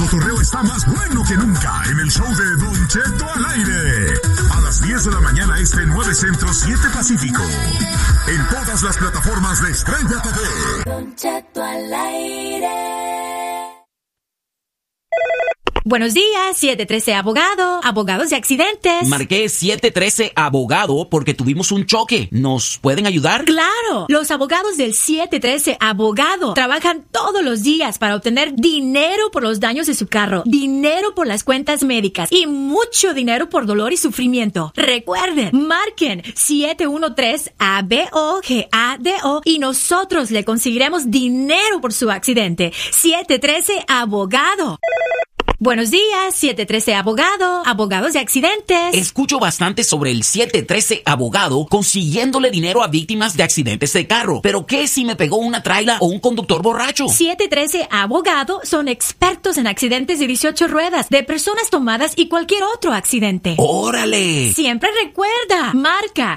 cotorreo está más bueno que nunca en el show de Don Cheto al aire. A las 10 de la mañana 9 Centro, 7 Pacífico. En todas las plataformas de Estrella TV. Don Cheto al aire. Buenos días, 713 Abogado, abogados de accidentes. Marqué 713 Abogado porque tuvimos un choque. ¿Nos pueden ayudar? ¡Claro! Los abogados del 713 Abogado trabajan todos los días para obtener dinero por los daños de su carro, dinero por las cuentas médicas y mucho dinero por dolor y sufrimiento. Recuerden, marquen 713-ABOGADO y nosotros le conseguiremos dinero por su accidente. 713 Abogado. Buenos días, 713 Abogado, abogados de accidentes. Escucho bastante sobre el 713 Abogado consiguiéndole dinero a víctimas de accidentes de carro. ¿Pero qué si me pegó una traila o un conductor borracho? 713 Abogado son expertos en accidentes de 18 ruedas, de personas tomadas y cualquier otro accidente. ¡Órale! Siempre recuerda, marca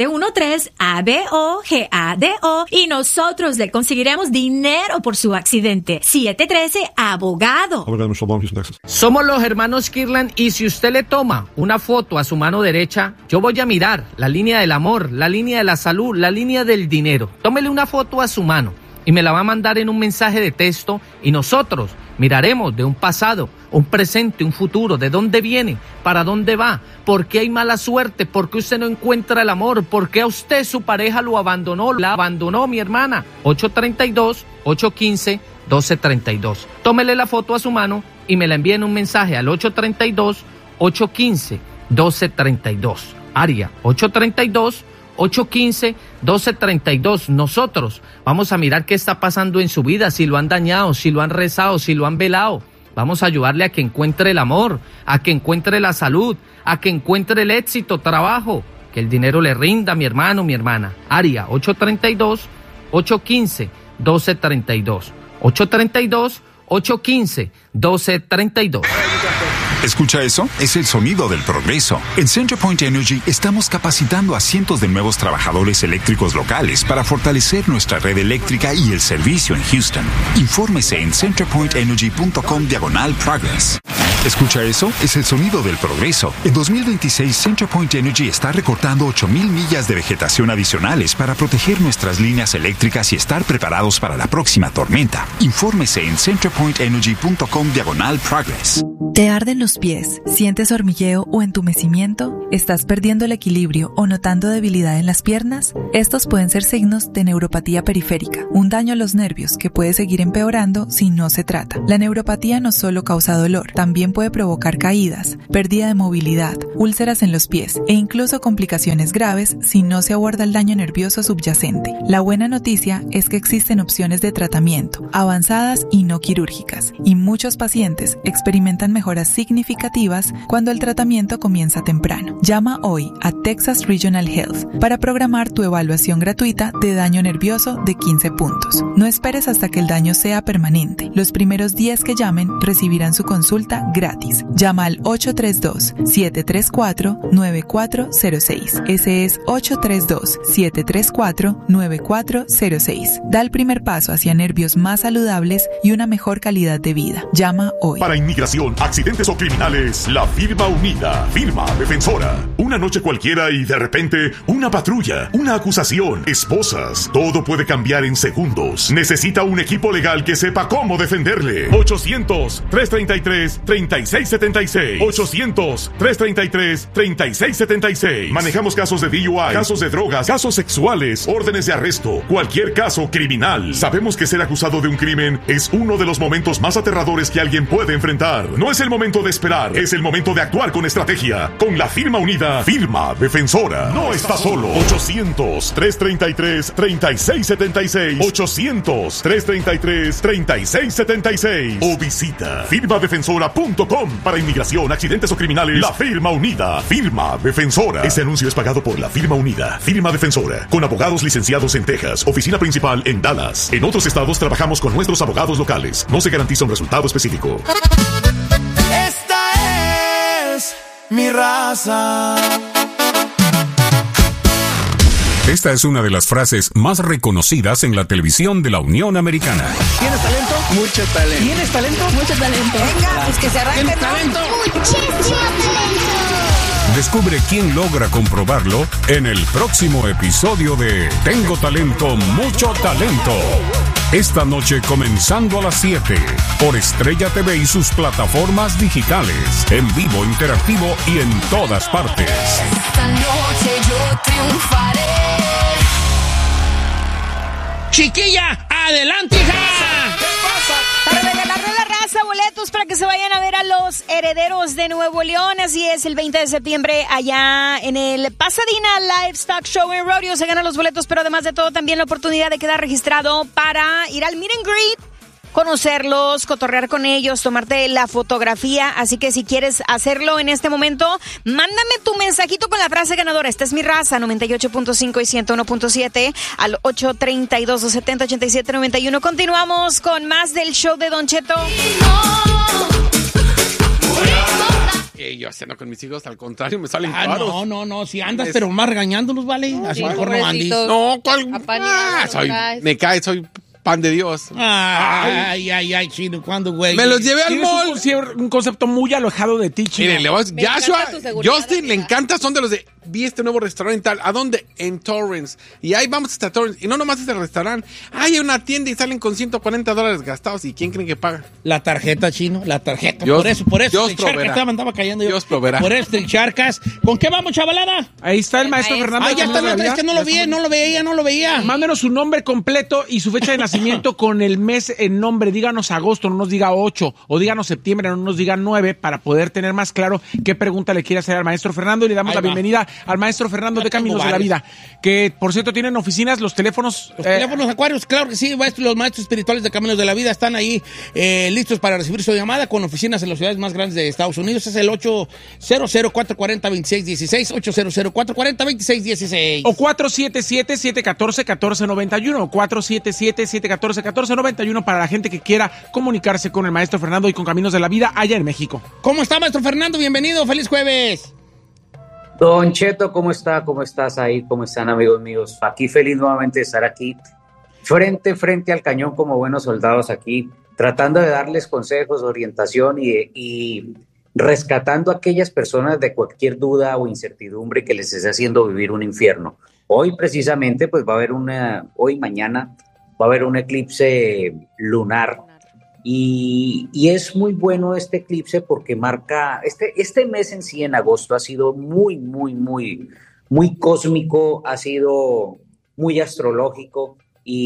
713-ABOGADO y nosotros le conseguiremos dinero por su accidente. 713 Abogado. Somos los hermanos Kirlan y si usted le toma una foto a su mano derecha, yo voy a mirar la línea del amor, la línea de la salud, la línea del dinero. Tómele una foto a su mano y me la va a mandar en un mensaje de texto y nosotros miraremos de un pasado, un presente, un futuro, de dónde viene, para dónde va, por qué hay mala suerte, por qué usted no encuentra el amor, por qué a usted su pareja lo abandonó, la abandonó mi hermana. 832-815-1232. Tómele la foto a su mano y me la envíen un mensaje al 832-815-1232. Área 832-815-1232. Nosotros vamos a mirar qué está pasando en su vida, si lo han dañado, si lo han rezado, si lo han velado. Vamos a ayudarle a que encuentre el amor, a que encuentre la salud, a que encuentre el éxito, trabajo, que el dinero le rinda, mi hermano, mi hermana. Área 832-815-1232. 832-815-1232. ¿Escucha eso? Es el sonido del progreso. En CenterPoint Energy estamos capacitando a cientos de nuevos trabajadores eléctricos locales para fortalecer nuestra red eléctrica y el servicio en Houston. Infórmese en centerpointenergy.com/progress. ¿Escucha eso? Es el sonido del progreso. En 2026, CenterPoint Energy está recortando 8,000 millas de vegetación adicionales para proteger nuestras líneas eléctricas y estar preparados para la próxima tormenta. Infórmese en centerpointenergy.com/progress. ¿Te arden los pies? ¿Sientes hormigueo o entumecimiento? ¿Estás perdiendo el equilibrio o notando debilidad en las piernas? Estos pueden ser signos de neuropatía periférica, un daño a los nervios que puede seguir empeorando si no se trata. La neuropatía no solo causa dolor, también puede provocar caídas, pérdida de movilidad, úlceras en los pies e incluso complicaciones graves si no se aborda el daño nervioso subyacente. La buena noticia es que existen opciones de tratamiento, avanzadas y no quirúrgicas, y muchos pacientes experimentan mejoras significativas cuando el tratamiento comienza temprano. Llama hoy a Texas Regional Health para programar tu evaluación gratuita de daño nervioso de 15 puntos. No esperes hasta que el daño sea permanente. Los primeros 10 que llamen recibirán su consulta gratis. Llama al 832-734-9406. Ese es 832-734-9406. Da el primer paso hacia nervios más saludables y una mejor calidad de vida. Llama hoy. Para inmigración, accidentes o criminales, la firma unida, firma defensora. Una noche cualquiera y de repente una patrulla, una acusación, esposas. Todo puede cambiar en segundos. Necesita un equipo legal que sepa cómo defenderle. 800-333-3676. 800-333-3676. Manejamos casos de DUI, casos de drogas, casos sexuales, órdenes de arresto, cualquier caso criminal. Sabemos que ser acusado de un crimen es uno de los momentos más aterradores que alguien puede enfrentar. No es el momento de esperar, es el momento de actuar con estrategia. Con la firma unida, firma defensora. No está solo. 800-333-3676. 800-333-3676. O visita firmadefensora.com. Para inmigración, accidentes o criminales, la firma unida, firma defensora. Este anuncio es pagado por la firma unida, firma defensora, con abogados licenciados en Texas, oficina principal en Dallas. En otros estados trabajamos con nuestros abogados locales. No se garantiza un resultado específico. Esta es mi raza. Esta es una de las frases más reconocidas en la televisión de la Unión Americana. ¿Tienes talento? Mucho talento. ¿Tienes talento? Mucho talento. Venga, pues que se arranque. ¿Tienes talento? Muchísimo talento. Descubre quién logra comprobarlo en el próximo episodio de Tengo Talento, Mucho Talento. Esta noche comenzando a las 7 por Estrella TV y sus plataformas digitales, en vivo, interactivo y en todas partes. Esta noche yo triunfaré. Chiquilla, adelante, hija. Para regalarle la raza, boletos para que se vayan a ver a los Herederos de Nuevo León. Así es, el 20 de septiembre allá en el Pasadena Livestock Show and Rodeo. Se ganan los boletos, pero además de todo también la oportunidad de quedar registrado para ir al meet and greet, conocerlos, cotorrear con ellos, tomarte la fotografía. Así que si quieres hacerlo en este momento, mándame tu mensajito con la frase ganadora. Esta es mi raza, 98.5 y 101.7 al 832-270-8791. Continuamos con más del show de Don Cheto. Yo haciendo con mis hijos, al contrario, me salen caros. No, si andas, pero más regañándolos, ¿vale? Así mejor no andes. No, ¿cuál? Soy pan de Dios. Ay, chino, ¿cuándo, güey? Me los llevé al mall. Un concepto muy alejado de ti, chino. Miren, Justin le encanta, son de los de, vi este nuevo restaurante tal. ¿A dónde? En Torrance. Y ahí vamos hasta Torrance. Y no nomás es el restaurante. Hay una tienda y salen con $140 gastados. ¿Y quién creen que paga? La tarjeta, chino, la tarjeta. Dios, por eso. Dios proveerá. Andaba cayendo yo. Dios proveerá. Por eso, Tricharcas. ¿Con qué vamos, chavalada? Ahí está el maestro Fernando. Ya está, es que no lo veía. Mándenos su nombre completo y su fecha de nacimiento con el mes en nombre. Díganos agosto, no nos diga 8. O díganos septiembre, no nos diga 9, para poder tener más claro qué pregunta le quiere hacer al maestro Fernando. Y le damos la bienvenida al maestro Fernando de Caminos de la Vida. Que, por cierto, tienen oficinas, los teléfonos. Los teléfonos acuarios, claro que sí. Los maestros espirituales de Caminos de la Vida están ahí listos para recibir su llamada, con oficinas en las ciudades más grandes de Estados Unidos. Es el 800-440-2616, 800-440-2616. O 477-714-1491, o 477-714-1491 para la gente que quiera comunicarse con el maestro Fernando y con Caminos de la Vida allá en México. ¿Cómo está, maestro Fernando? Bienvenido, feliz jueves. Don Cheto, ¿cómo está? ¿Cómo estás ahí? ¿Cómo están, amigos míos? Aquí feliz nuevamente de estar aquí, frente al cañón como buenos soldados aquí, tratando de darles consejos, orientación y rescatando a aquellas personas de cualquier duda o incertidumbre que les esté haciendo vivir un infierno. Hoy precisamente, pues va a haber mañana va a haber un eclipse lunar. Y es muy bueno este eclipse porque marca, este mes en sí, en agosto, ha sido muy cósmico, ha sido muy astrológico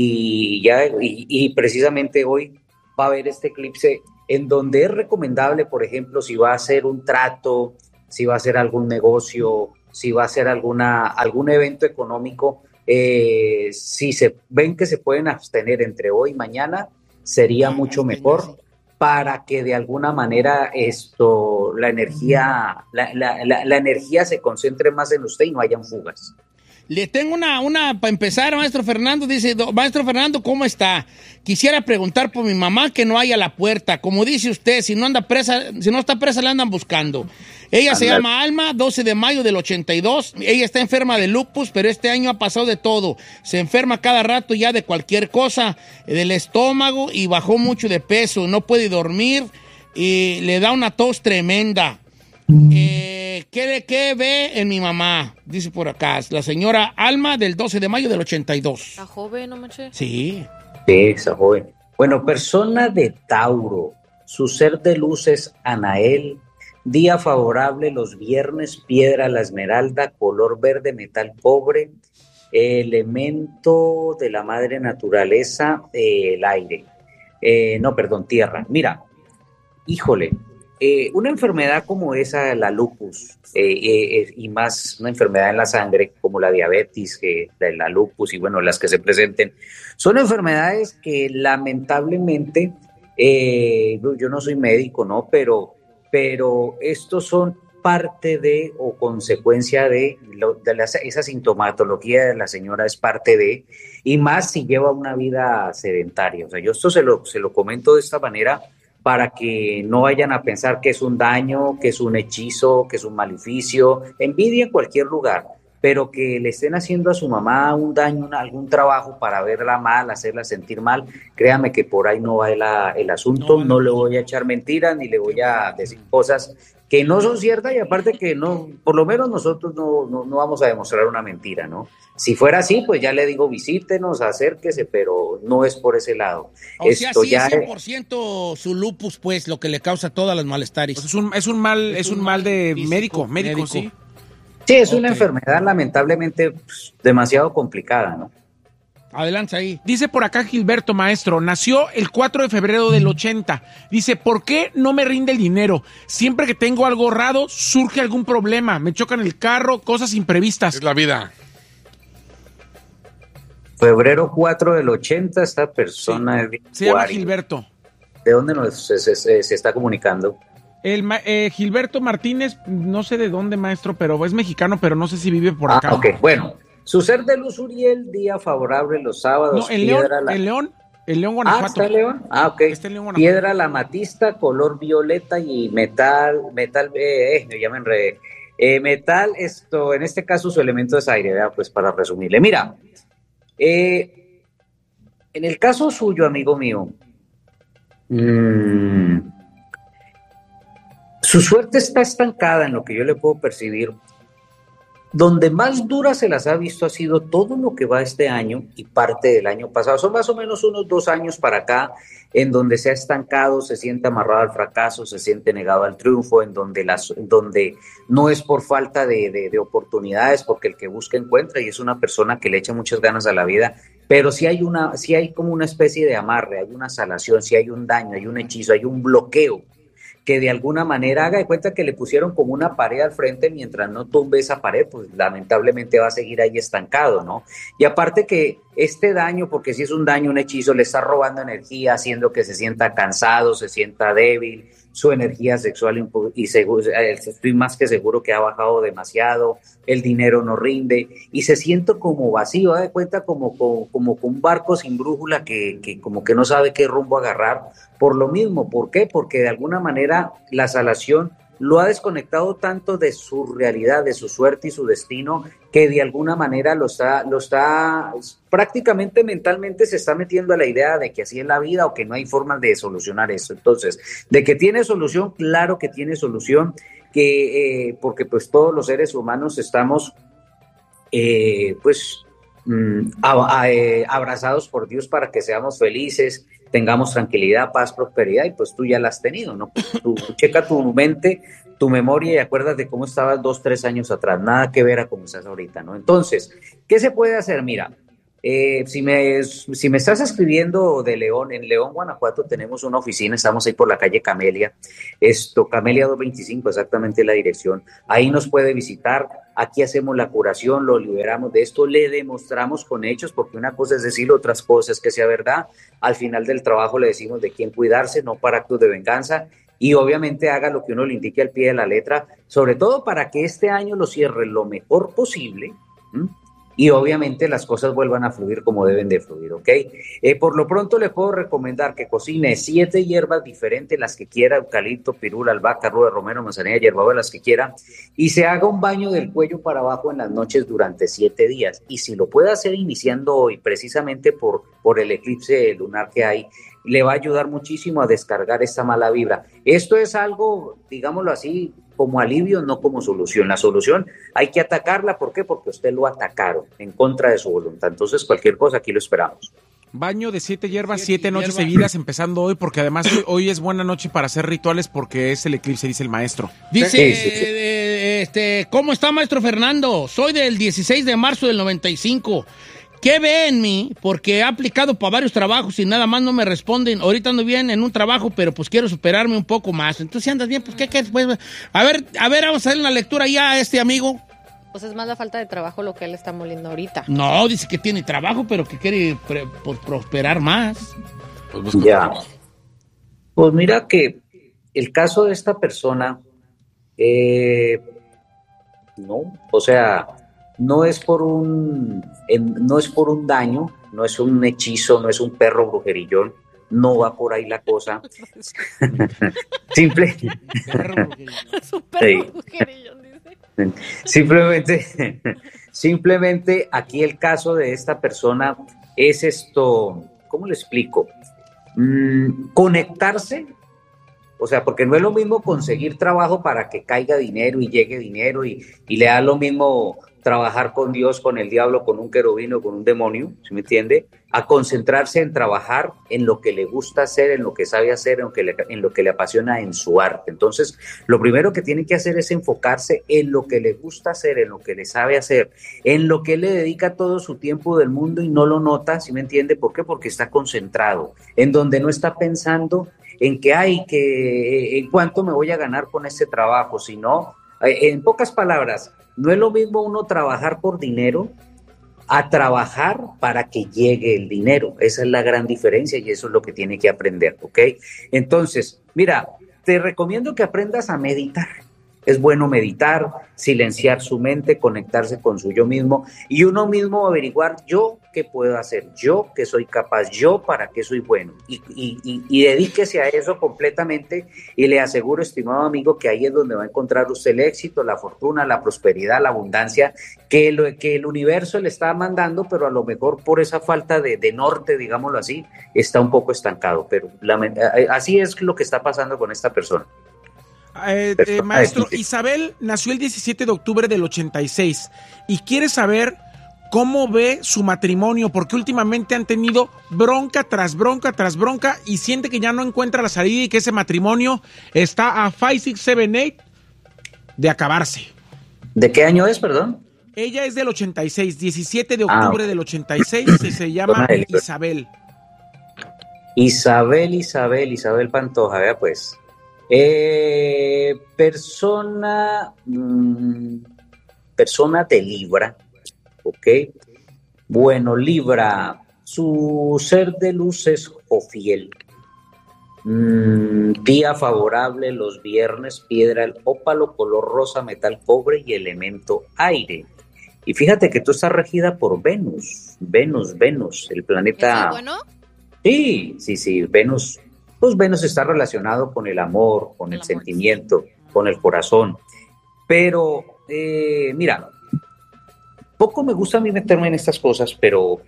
y precisamente hoy va a haber este eclipse en donde es recomendable, por ejemplo, si va a hacer un trato, si va a hacer algún negocio, si va a hacer algún evento económico, si se ven que se pueden abstener entre hoy y mañana, sería mucho mejor para que de alguna manera la energía se concentre más en usted y no hayan fugas. Le tengo una para empezar, maestro Fernando. Dice, maestro Fernando, ¿cómo está? Quisiera preguntar por mi mamá que no hay a la puerta. Como dice usted, si no está presa, la andan buscando. Ella se llama Alma, 12 de mayo del 82. Ella está enferma de lupus, pero este año ha pasado de todo. Se enferma cada rato ya de cualquier cosa, del estómago, y bajó mucho de peso. No puede dormir y le da una tos tremenda. ¿Qué ve en mi mamá? Dice por acá, la señora Alma, del 12 de mayo del 82. ¿Está joven, no manches? Sí. Sí, está joven. Bueno, persona de Tauro, su ser de luz es Anael. Día favorable los viernes, piedra la esmeralda, color verde, metal cobre, elemento de la madre naturaleza, el aire. Tierra. Mira, híjole, una enfermedad como esa, la lupus, y más una enfermedad en la sangre como la diabetes, la lupus y bueno, las que se presenten, son enfermedades que lamentablemente, yo no soy médico, ¿no? Pero estos son parte de o consecuencia de esa sintomatología de la señora, es parte de, y más si lleva una vida sedentaria. O sea, yo esto se lo comento de esta manera para que no vayan a pensar que es un daño, que es un hechizo, que es un maleficio, envidia en cualquier lugar. pero que le estén haciendo a su mamá un daño, algún trabajo para verla mal, hacerla sentir mal, créame que por ahí no va el asunto, no le voy a echar mentiras ni le voy a decir cosas que no son ciertas, y aparte que no, por lo menos nosotros no vamos a demostrar una mentira, ¿no? Si fuera así, pues ya le digo, visítenos, acérquese, pero no es por ese lado. O sea, sí es 100% su lupus, pues, lo que le causa todas las malestares. Pues es un mal de físico, médico, sí. Sí, es una enfermedad lamentablemente demasiado complicada, ¿no? Adelante ahí. Dice por acá Gilberto, maestro, nació el 4 de febrero del 80. Dice, ¿por qué no me rinde el dinero? Siempre que tengo algo ahorrado, surge algún problema. Me chocan el carro, cosas imprevistas. Es la vida. Febrero 4 del 80, esta persona sí. Se llama Gilberto. ¿De dónde se está comunicando? Gilberto Martínez, no sé de dónde, maestro, pero es mexicano, pero no sé si vive por acá. Ok, bueno. Su ser de luz, Uriel, día favorable los sábados. No, en León, Guanajuato. ¿Está en León? Ok. Está en León, Guanajuato. Piedra la amatista, color violeta y metal, ya me enredé. Metal, en este caso su elemento es aire, ¿verdad? Pues para resumirle. Mira, en el caso suyo, amigo mío, su suerte está estancada en lo que yo le puedo percibir. Donde más dura se las ha visto ha sido todo lo que va este año y parte del año pasado. Son más o menos unos 2 años para acá en donde se ha estancado, se siente amarrado al fracaso, se siente negado al triunfo, en donde no es por falta de oportunidades, porque el que busca encuentra, y es una persona que le echa muchas ganas a la vida, pero sí hay como una especie de amarre, hay una salación, sí hay un daño, hay un hechizo, hay un bloqueo que de alguna manera haga de cuenta que le pusieron como una pared al frente. Mientras no tumbe esa pared, pues lamentablemente va a seguir ahí estancado, ¿no? Y aparte que este daño, porque si es un daño, un hechizo, le está robando energía, haciendo que se sienta cansado, se sienta débil, su energía sexual y estoy más que seguro que ha bajado demasiado, el dinero no rinde y se siente como vacío, de cuenta como un barco sin brújula que como que no sabe qué rumbo agarrar. Por lo mismo, ¿por qué? Porque de alguna manera la salación lo ha desconectado tanto de su realidad, de su suerte y su destino, que de alguna manera lo está prácticamente mentalmente se está metiendo a la idea de que así es la vida o que no hay formas de solucionar eso. Entonces, de que tiene solución, claro que tiene solución, porque pues todos los seres humanos estamos abrazados por Dios para que seamos felices, tengamos tranquilidad, paz, prosperidad, y pues tú ya la has tenido, ¿no? Tú checa tu mente, tu memoria y acuerdas de cómo estabas 2-3 años atrás, nada que ver a cómo estás ahorita, ¿no? Entonces, ¿qué se puede hacer? Mira, si me estás escribiendo de León, en León, Guanajuato, tenemos una oficina, estamos ahí por la calle Camelia, Camelia 225, exactamente la dirección, ahí nos puede visitar, aquí hacemos la curación, lo liberamos de esto, le demostramos con hechos, porque una cosa es decirlo, otras cosas que sea verdad, al final del trabajo le decimos de quién cuidarse, no para actos de venganza, y obviamente haga lo que uno le indique al pie de la letra, sobre todo para que este año lo cierre lo mejor posible, y obviamente las cosas vuelvan a fluir como deben de fluir, ¿ok? Por lo pronto le puedo recomendar que cocine 7 hierbas diferentes, las que quiera, eucalipto, pirula, albahaca, ruda, romero, manzanilla, hierbabuena, las que quiera, y se haga un baño del cuello para abajo en las noches durante 7 días. Y si lo puede hacer iniciando hoy, precisamente por el eclipse lunar que hay, le va a ayudar muchísimo a descargar esta mala vibra. Esto es algo, digámoslo así, como alivio, no como solución. La solución hay que atacarla, ¿por qué? Porque usted lo atacaron en contra de su voluntad. Entonces, cualquier cosa, aquí lo esperamos. Baño de 7 hierbas, 7 noches seguidas, empezando hoy, porque además hoy es buena noche para hacer rituales porque es el eclipse, dice el maestro. Dice, ¿cómo está, maestro Fernando? Soy del 16 de marzo del 95. ¿Qué ve en mí? Porque he aplicado para varios trabajos y nada más no me responden. Ahorita ando bien en un trabajo, pero pues quiero superarme un poco más. Entonces, si andas bien, pues, ¿qué? Pues, a ver, vamos a hacer una lectura ya a este amigo. Pues es más la falta de trabajo lo que él está moliendo ahorita. No, dice que tiene trabajo, pero que quiere prosperar más. Pues ya. Pues mira que el caso de esta persona, no, o sea, no es por un daño, no es un hechizo, no es un perro brujerillón, no va por ahí la cosa. Simple. Es un perro brujerillón, dice. Simplemente aquí el caso de esta persona es esto, ¿cómo le explico? Conectarse, o sea, porque no es lo mismo conseguir trabajo para que caiga dinero y llegue dinero y le da lo mismo trabajar con Dios, con el diablo, con un querubino, con un demonio, ¿sí me entiende? A concentrarse en trabajar en lo que le gusta hacer, en lo que sabe hacer, en lo que le apasiona en su arte. Entonces, lo primero que tiene que hacer es enfocarse en lo que le gusta hacer, en lo que le sabe hacer, en lo que le dedica todo su tiempo del mundo y no lo nota, ¿sí me entiende? ¿Por qué? Porque está concentrado, en donde no está pensando en en cuánto me voy a ganar con este trabajo, sino, en pocas palabras, no es lo mismo uno trabajar por dinero a trabajar para que llegue el dinero. Esa es la gran diferencia y eso es lo que tiene que aprender, ¿ok? Entonces, mira, te recomiendo que aprendas a meditar. Es bueno meditar, silenciar su mente, conectarse con su yo mismo y uno mismo averiguar yo qué puedo hacer, yo qué soy capaz, yo para qué soy bueno y dedíquese a eso completamente y le aseguro, estimado amigo, que ahí es donde va a encontrar usted el éxito, la fortuna, la prosperidad, la abundancia que el universo le está mandando, pero a lo mejor por esa falta de norte, digámoslo así, está un poco estancado, pero así es lo que está pasando con esta persona. Maestro, Isabel nació el 17 de octubre del 86 y quiere saber cómo ve su matrimonio, porque últimamente han tenido bronca tras bronca tras bronca y siente que ya no encuentra la salida y que ese matrimonio está a 5, 6, 7, 8 de acabarse. ¿De qué año es, perdón? Ella es del 86, 17 de octubre del 86 y se llama Isabel. Isabel Pantoja, vea pues. Persona de Libra, ¿ok? Bueno, Libra, su ser de luz es Jofiel. Día favorable los viernes, piedra el ópalo, color rosa, metal cobre y elemento aire. Y fíjate que tú estás regida por Venus, el planeta... ¿Es bueno? Sí, Venus. Pues Venus está relacionado con el amor, con el sentimiento, con el corazón. Pero, mira, poco me gusta a mí meterme en estas cosas, pero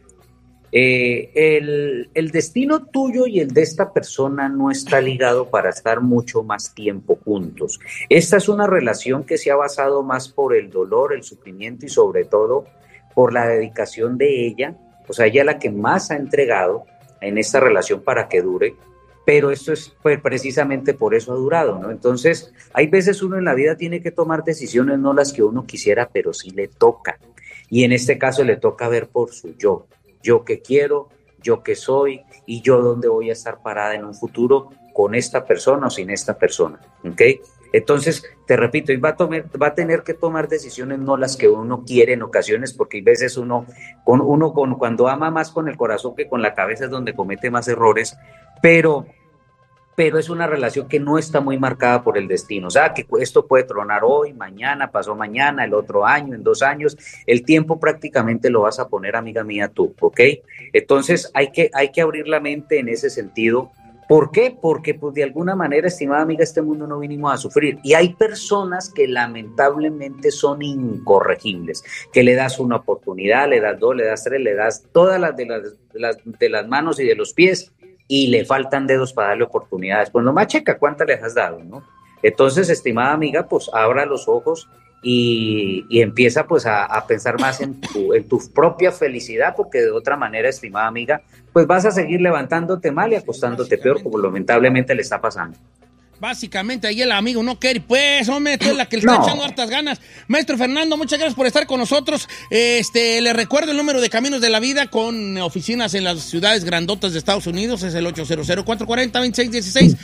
el destino tuyo y el de esta persona no está ligado para estar mucho más tiempo juntos. Esta es una relación que se ha basado más por el dolor, el sufrimiento y sobre todo por la dedicación de ella. O sea, ella es la que más ha entregado en esta relación para que dure. Pero esto es pues, precisamente por eso ha durado, ¿no? Entonces, hay veces uno en la vida tiene que tomar decisiones, no las que uno quisiera, pero sí le toca. Y en este caso le toca ver por su yo. Yo qué quiero, yo qué soy y yo dónde voy a estar parada en un futuro con esta persona o sin esta persona, ¿ok? Entonces, te repito, va a tener que tomar decisiones no las que uno quiere en ocasiones, porque hay veces cuando ama más con el corazón que con la cabeza es donde comete más errores, pero es una relación que no está muy marcada por el destino. O sea, que esto puede tronar hoy, mañana, pasó mañana, el otro año, en 2 años. El tiempo prácticamente lo vas a poner, amiga mía, tú, ¿ok? Entonces, hay que abrir la mente en ese sentido. ¿Por qué? Porque pues de alguna manera, estimada amiga, este mundo no vinimos a sufrir y hay personas que lamentablemente son incorregibles, que le das una oportunidad, le das 2, le das 3, le das todas las de las manos y de los pies y le faltan dedos para darle oportunidades. Pues nomás checa cuántas les has dado, ¿no? Entonces, estimada amiga, pues abra los ojos y empieza pues a pensar más en tu propia felicidad, porque de otra manera, estimada amiga, pues vas a seguir levantándote mal y acostándote peor, como lamentablemente le está pasando. Básicamente, ahí el amigo no quiere, pues, hombre, tú es la que le está echando hartas ganas. Maestro Fernando, muchas gracias por estar con nosotros. Le recuerdo el número de Caminos de la Vida con oficinas en las ciudades grandotas de Estados Unidos. Es el 800-440-2616,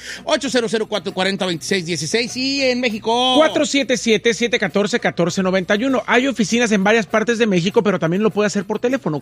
800-440-2616 y en México 477-714-1491. Hay oficinas en varias partes de México, pero también lo puede hacer por teléfono,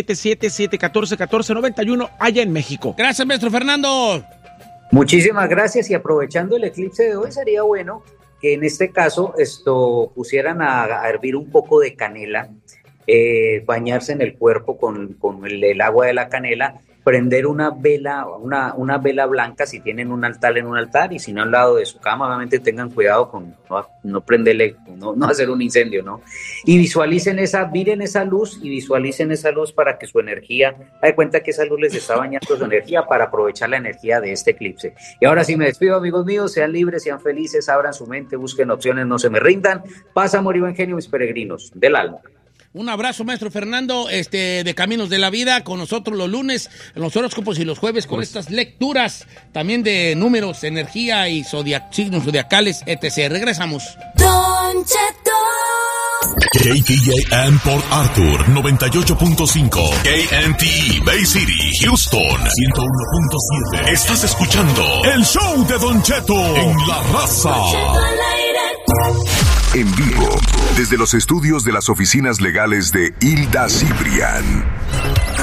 477-714-1491 allá en México. Gracias, Maestro Fernando. Muchísimas gracias, y aprovechando el eclipse de hoy, sería bueno que en este caso pusieran a hervir un poco de canela, bañarse en el cuerpo con el agua de la canela, prender una vela blanca si tienen un altar en un altar, y si no al lado de su cama. Obviamente tengan cuidado con no prenderle, no hacer un incendio, ¿no? Y miren esa luz y visualicen esa luz para que su energía, de cuenta que esa luz les está bañando su energía para aprovechar la energía de este eclipse. Y ahora sí me despido, amigos míos, sean libres, sean felices, abran su mente, busquen opciones, no se me rindan. Paz, amor y buen genio, mis peregrinos del alma. Un abrazo, maestro Fernando, de Caminos de la Vida, con nosotros los lunes, en los horóscopos, y los jueves con estas lecturas también de números, energía y signos zodiacales, etc. Regresamos. Don Cheto. KTJM Port Arthur 98.5, KNT Bay City, Houston 101.7. Estás escuchando el show de Don Cheto en La Raza. En vivo, desde los estudios de las oficinas legales de Hilda Cibrián.